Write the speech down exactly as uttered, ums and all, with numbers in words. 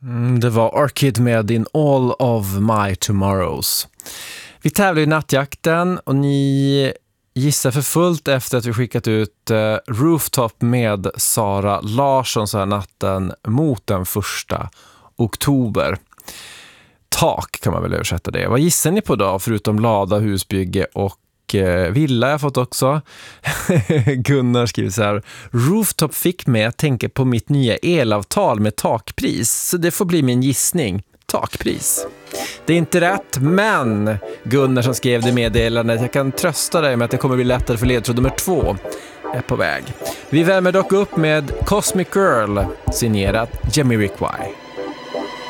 Mm, det var Orchid med In All of My Tomorrows. Vi tävlar i nattjakten och ni gissar för fullt efter att vi skickat ut uh, Rooftop med Sara Larsson så här natten mot den första oktober. Tak kan man väl översätta det. Vad gissar ni på då förutom lada, husbygge och uh, villa jag har fått också? Gunnar skriver så här: Rooftop fick mig att tänka på mitt nya elavtal med takpris. Så det får bli min gissning. Takpris. Det är inte rätt, men Gunnar som skrev det meddelandet, jag kan trösta dig med att det kommer bli lättare för ledtråd nummer två är på väg. Vi värmer dock upp med Cosmic Girl signerat Jamiroquai.